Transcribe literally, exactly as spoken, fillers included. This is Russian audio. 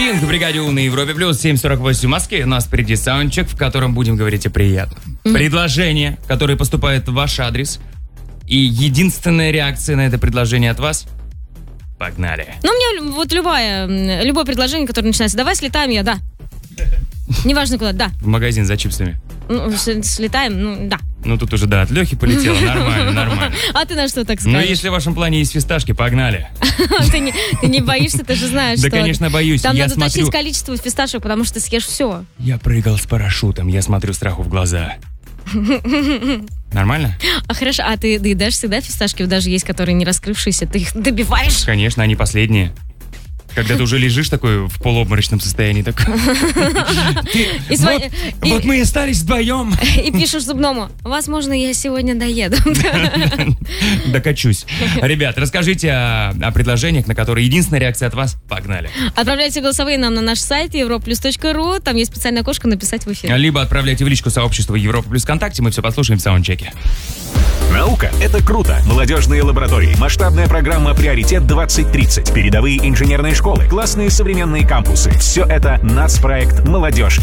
Пинк в бригаде У на Европе плюс семь сорок восемь в Москве. У нас впереди саундчек, в котором будем говорить о приятном. Mm-hmm. Предложение, которое поступает в ваш адрес. И единственная реакция на это предложение от вас — погнали. Ну, мне вот любое, любое предложение, которое начинается: давай слетаем, я да. Неважно куда, да. В магазин за чипсами. Ну, слетаем, ну, да. Ну, тут уже, да, от Лехи полетело, нормально, нормально. А ты на что так скажешь? Ну, если в вашем плане есть фисташки, погнали. Ты не, ты не боишься, ты же знаешь, да, что... Да, конечно, боюсь. Там я надо смотрю... уточнить количество фисташек, потому что ты съешь все. Я прыгал с парашютом, я смотрю страху в глаза. Нормально? А хорошо, а ты доедаешь всегда фисташки? Даже есть, которые не раскрывшиеся, ты их добиваешь? Конечно, они последние. Когда ты уже лежишь такой в полуобморочном состоянии, так... И вот, и, вот мы и остались вдвоем. И пишешь зубному: возможно, я сегодня доеду. Докачусь. Ребят, расскажите о, о предложениях, на которые единственная реакция от вас — погнали. Отправляйте голосовые нам на наш сайт европа плюс точка ру. Там есть специальное окошко «Написать в эфир». Либо отправляйте в личку сообщества Европа Плюс ВКонтакте. Мы все послушаем в саундчеке. Наука — это круто. Молодежные лаборатории, масштабная программа «Приоритет двадцать тридцать», передовые инженерные школы, классные современные кампусы. Все это нацпроект «Молодежь»